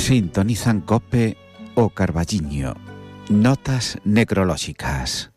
Sintonizan COPE o Carballiño. Notas necrolóxicas.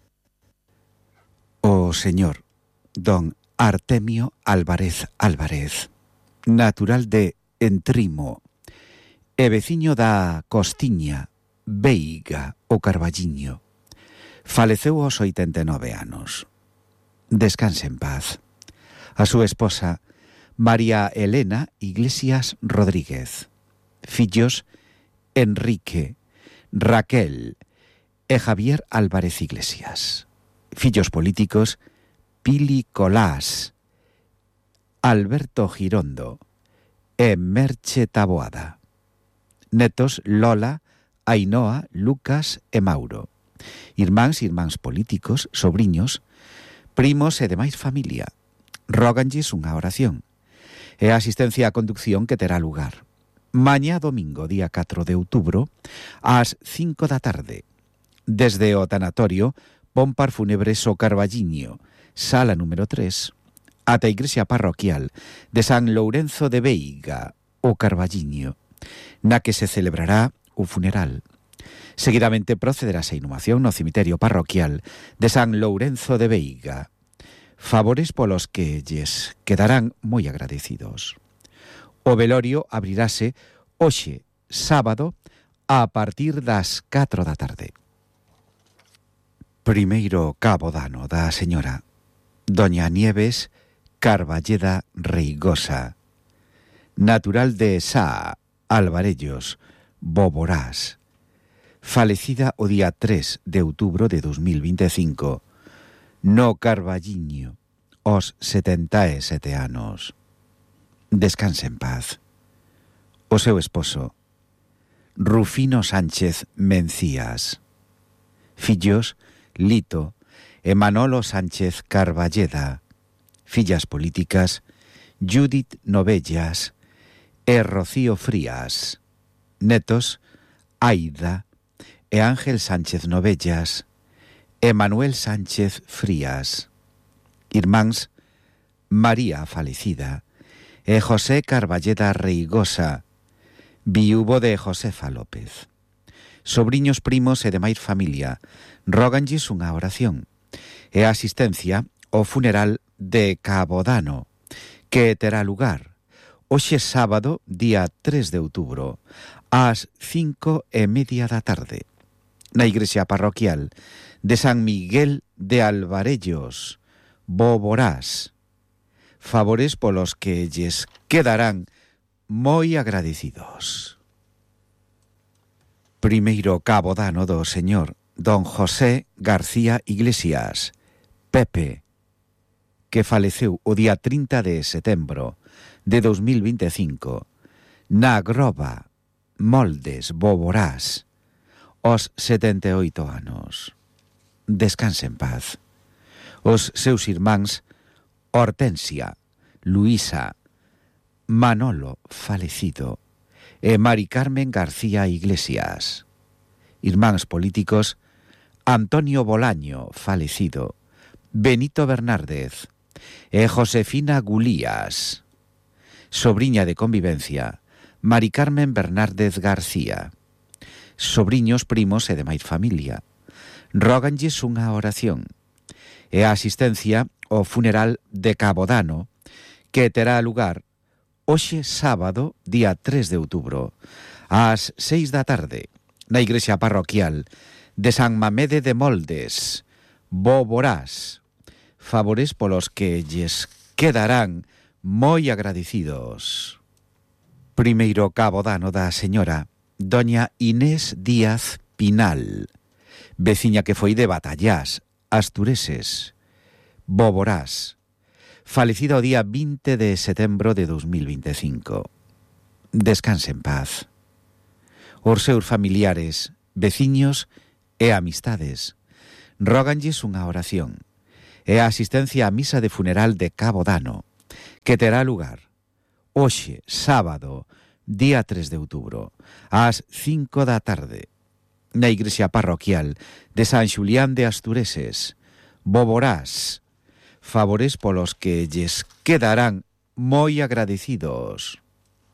O señor don Artemio Álvarez Álvarez, natural de Entrimo e veciño da Costiña, Veiga o Carballiño, faleceu aos 89 anos. Descanse en paz. A súa esposa, María Elena Iglesias Rodríguez. Fillos, Enrique, Raquel e Javier Álvarez Iglesias. Fillos políticos, Pili Colás, Alberto Girondo e Merche Taboada. Netos, Lola, Ainhoa, Lucas e Mauro. Irmáns políticos, sobriños, primos e demais familia. Róganlles unha oración e a asistencia á conducción que terá lugar mañá domingo, día 4 de outubro, ás 5 da tarde, desde o tanatorio Pompar Fúnebres o Carballiño, sala número 3, ata a igrexa parroquial de San Lourenzo de Veiga, o Carballiño, na que se celebrará o funeral. Seguidamente procederase a inhumación no cemiterio parroquial de San Lourenzo de Veiga, favores polos que lles quedarán moi agradecidos. O velorio abrirase hoxe, sábado, a partir das 4 da tarde. Primeiro cabo dano da señora doña Nieves Carballeda Reigosa, natural de Sá, Alvarellos, Boborás, falecida o día 3 de outubro de 2025, no Carballiño, aos 77 anos. Descanse en paz. O seu esposo, Rufino Sánchez Mencías. Fillos, Lito e Manolo Sánchez Carballeda. Fillas políticas, Judith Novellas e Rocío Frías. Netos, Aida e Ángel Sánchez Novellas e Manuel Sánchez Frías. Irmáns, María falecida e José Carballeda Reigosa, viúvo de Josefa López. Sobriños, primos e demais familia róganlles unha oración e a asistencia ao funeral de Cabo Dano, que terá lugar hoxe sábado, día 3 de outubro, ás 5:30 da tarde, na igrexa parroquial de San Miguel de Alvarellos, Boborás, favores polos que lles quedarán moi agradecidos. Primeiro cabo dano do señor don José García Iglesias, Pepe, que faleceu o día 30 de setembro de 2025, na Groba, Moldes, Boborás, aos 78 anos. Descanse en paz. Os seus irmáns Hortensia, Luisa, Manolo falecido e Mari Carmen García Iglesias. Irmáns políticos, Antonio Bolaño falecido, Benito Bernárdez e Josefina Gulías. Sobriña de convivencia, Mari Carmen Bernárdez García. Sobriños, primos e demais familia róganlles unha oración e a asistencia ao funeral de Cabo Dano, que terá lugar hoxe sábado, día 3 de outubro, ás 6 da tarde, na igrexa parroquial de San Mamede de Moldes, Boborás, favores polos que lles quedarán moi agradecidos. Primeiro cabo dano da señora doña Inés Díaz Pinal, veciña que foi de Batallás, Astureses, Boborás, falecida o día 20 de setembro de 2025. Descanse en paz. Os seus familiares, veciños e amistades róganlles unha oración e a asistencia á misa de funeral de Cabo Dano, que terá lugar hoxe, sábado, día 3 de outubro, ás 5 da tarde, na igrexa parroquial de San Xulián de Astureses, Boborás, favores polos que lles quedarán moi agradecidos.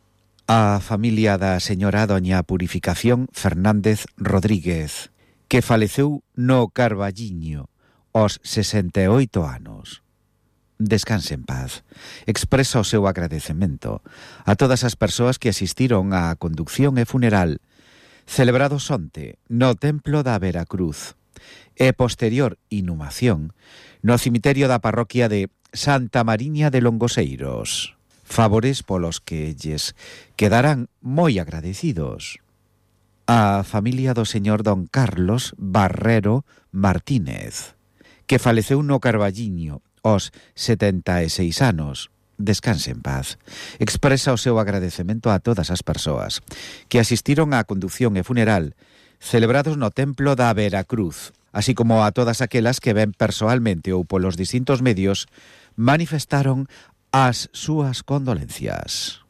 A familia da señora doña Purificación Fernández Rodríguez, que faleceu no Carballiño aos 68 anos. Descanse en paz. Expresa o seu agradecemento a todas as persoas que asistiron á conducción e funeral celebrados onte no Templo da Veracruz e posterior inhumación no cemiterio da parroquia de Santa Mariña de Longoseiros. Favores polos que lles quedarán moi agradecidos. A familia do señor don Carlos Barrero Martínez, que faleceu no Carballiño aos 76 anos. Descanse en paz. Expresa o seu agradecemento a todas as persoas que asistiron á condución e funeral celebrados no Templo da Veracruz, así como a todas aquelas que ben persoalmente ou polos distintos medios manifestaron as súas condolencias.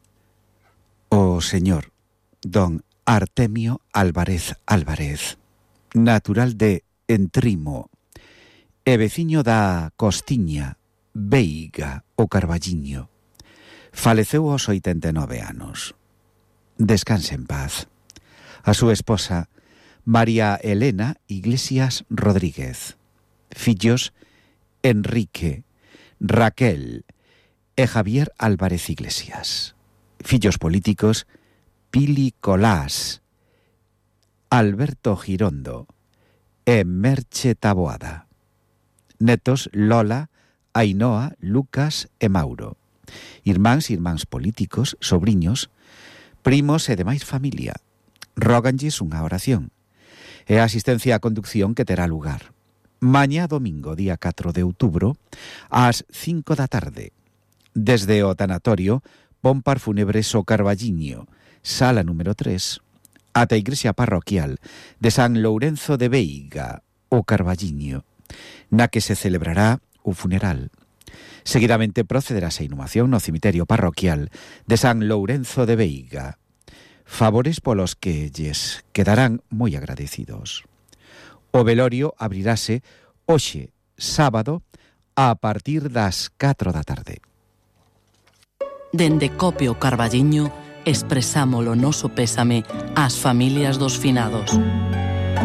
O señor don Artemio Álvarez Álvarez, natural de Entrimo e veciño da Costiña, Veiga, o Carballiño, faleceu aos 89 anos. Descanse en paz. A súa esposa, María Elena Iglesias Rodríguez. Fillos, Enrique, Raquel e Javier Álvarez Iglesias. Fillos políticos, Pili Colás, Alberto Girondo e Merche Taboada. Netos, Lola, Ainhoa, Lucas e Mauro. Irmáns e irmáns políticos, sobriños, primos e demais familia. Róganlles unha oración e a asistencia á conducción que terá lugar mañá domingo, día 4 de outubro, ás 5 da tarde, desde o tanatorio Pompar Fúnebres o Carballiño, sala número 3, ata a igrexa parroquial de San Lourenzo de Veiga, o Carballiño, na que se celebrará o funeral. Seguidamente procederase a inhumación no cemiterio parroquial de San Lourenzo de Veiga. Favores polos que lles quedarán moi agradecidos. O velorio abrirase hoxe, sábado, a partir das 4 da tarde. Dende Copio Carballiño expresamos o noso pésame ás familias dos finados.